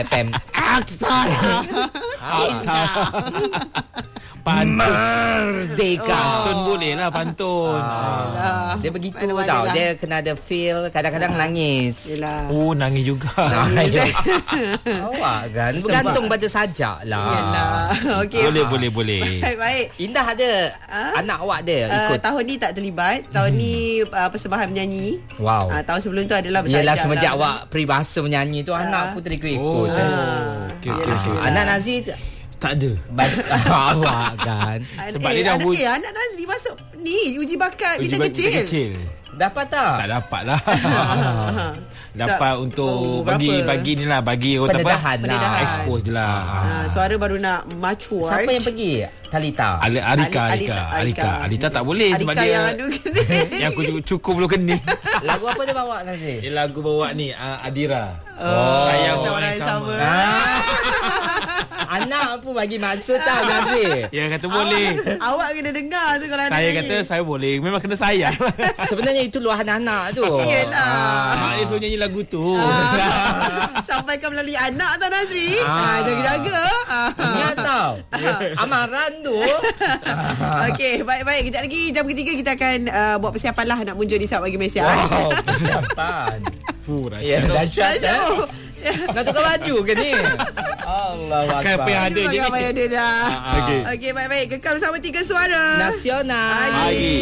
FM. Aksara. Pantun. Merdeka. Pantun boleh lah, pantun. Dia begitu Mana-mana tau. lah. Dia kena ada feel. Kadang-kadang nangis. Yelah. Oh, nangis juga. Awak kan bergantung pada sajak lah. Yalah. Okey. Boleh. Baik. Indah ada anak awak dia ikut. Tahun ni tak terlibat. Tahun ni persembahan menyanyi. Wow. Tahun sebelum tu adalah bersajak. Yelah semenjak lah. awak peribahasa menyanyi tu anak pun terikut-ikut. Okay. Anak Nazri Tak ada. awak kan. Sebab dia dah anak Nazri masuk ni uji bakat kita kecil. Dapat tak? Tak dapat lah. Dapat untuk berapa? bagi ni lah, bagi orang Pendedahan apa? lah. Expose je lah. Suara baru nak mature. Siapa yang pergi? Talita. Alita tak boleh sebab Arika dia yang anu kena. yang cukup belum kena. Lagu apa dia bawa Nazri? Lagu bawa ni Adira. Sayang orang yang sama. Anak pun bagi maksud tau Nazri. Ya kata boleh. Awak kena dengar tu kalau anak Saya nyanyi. kata saya boleh. Memang kena sayang. Sebenarnya itu luahan anak tu. Yelah. Mak dia suruh nyanyi lagu tu. Sampaikan melalui anak tau Nazri. Jaga-jaga. Ingat tau. Amaran tu. Okey, baik-baik. Kejap lagi jam ketiga kita akan buat persiapan lah nak muncul di Saat Pagi Malaysia. Wow, persiapan. Ya, dahsyat. Nak tukar baju ke ni? Allahu Pakai apa yang Akbar. ada je ni. Ada dah. Okey. Okey, baik-baik. Kekal bersama Tiga Suara Nasional. Pagi.